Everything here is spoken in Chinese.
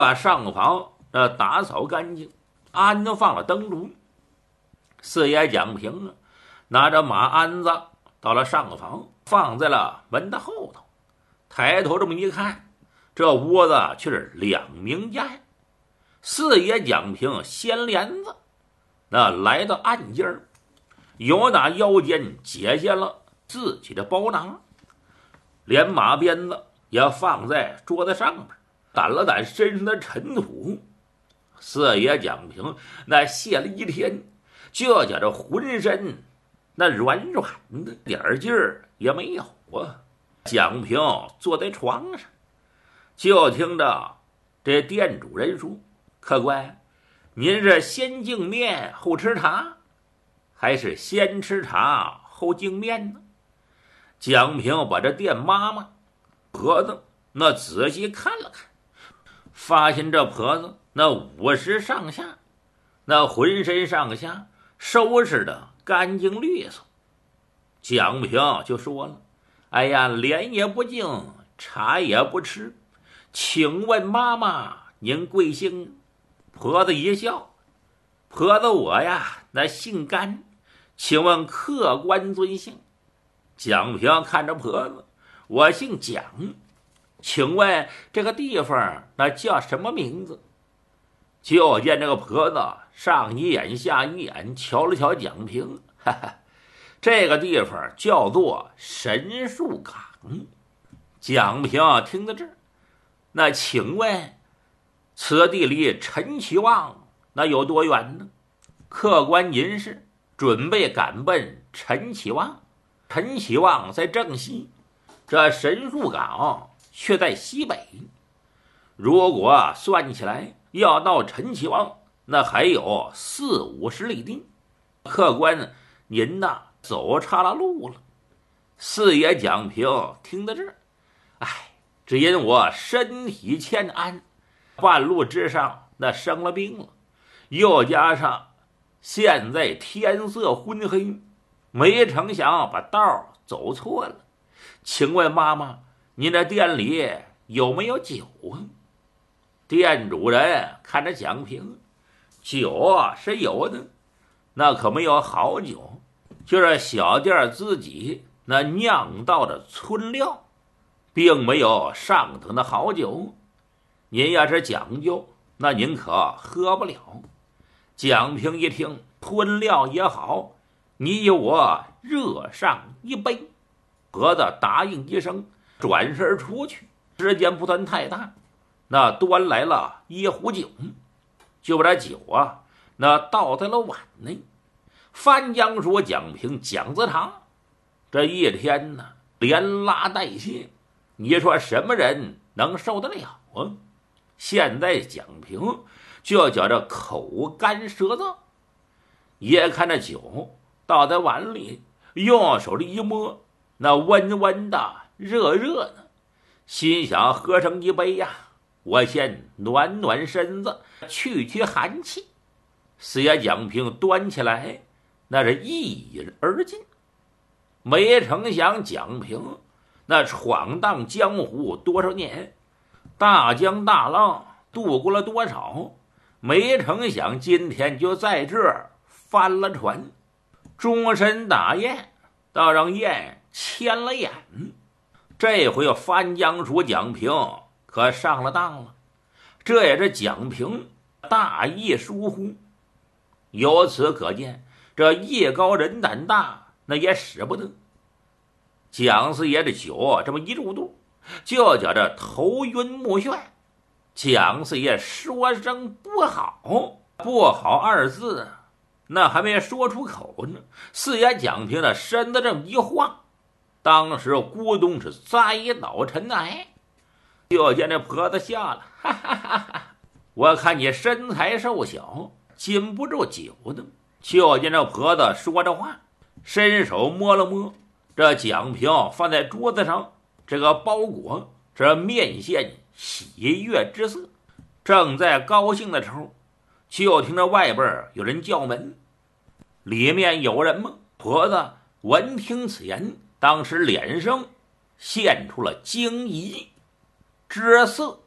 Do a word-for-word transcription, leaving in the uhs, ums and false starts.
把上房那打扫干净，安放了灯烛。四爷蒋平啊，拿着马鞍子到了上房，放在了门的后头。抬头这么一看，这屋子却是两名家人。四爷蒋平掀帘子，那来到暗间儿，由那腰间解下了自己的包囊，连马鞭子也放在桌子上面，掸了掸身上的尘土。四爷蒋平那谢了一天，就觉着浑身那软软的，点劲儿也没有啊。蒋平坐在床上，就听着这店主人说：“客官，您是先敬面后吃茶，还是先吃茶后敬面呢？”蒋平把这店妈妈婆子那仔细看了看，发现这婆子那五十上下，那浑身上下收拾的干净利索。蒋平就说了：“哎呀，脸也不净，茶也不吃，请问妈妈您贵姓？”婆子一笑：“婆子我呀，那姓甘，请问客官尊姓？”蒋平看着婆子：“我姓蒋，请问这个地方那叫什么名字？”就见这个婆子上一眼下一眼瞧了瞧蒋平，哈哈，这个地方叫做神树岗。蒋平听到这儿，那请问此地离陈其望那有多远呢？客官您是准备赶奔陈其望，陈其望在正西，这神树岗却在西北。如果算起来要到陈其望，那还有四五十里地。客官您呐走岔了路了。四爷蒋平听到这儿，哎，只因我身体欠安，半路之上那生了病了，又加上现在天色昏黑，没成想把道走错了。请问妈妈，您这店里有没有酒啊？店主人看着蒋平，酒啊是有的，那可没有好酒，就是小店自己那酿造的村料，并没有上等的好酒。您要是讲究，那您可喝不了。蒋平一听，村料也好，你有我热上一杯。婆子答应一声，转身出去，时间不算太大，那端来了一壶酒，就把这酒啊那倒在了碗内。翻江说蒋平蒋子堂这一天呢连拉带谢，你说什么人能受得了啊？现在蒋平就觉着口干舌燥，也看着酒倒在碗里，用手里一摸，那温温的热热的，心想喝上一杯呀，我先暖暖身子，去去寒气。四爷蒋平端起来，那是一饮而尽。没成想蒋平那闯荡江湖多少年，大江大浪渡过了多少，没成想今天就在这儿翻了船，终身打雁，倒让雁牵了眼。这回翻江鼠蒋平可上了当了，这也是蒋平大意疏忽。由此可见，这艺高人胆大，那也使不得。蒋四爷的酒这么一入肚，就觉着头晕目眩。蒋四爷说声不好，不好二字那还没说出口呢，四爷蒋平的身子这么一晃，当时咕咚是栽倒尘埃。就见这婆子笑了，哈哈哈哈，我看你身材瘦小，禁不住酒的。就见这婆子说着话，伸手摸了摸这蒋平放在桌子上这个包裹，这面现喜悦之色。正在高兴的时候，就听着外边有人叫门，里面有人吗？婆子闻听此言，当时脸上现出了惊疑之色。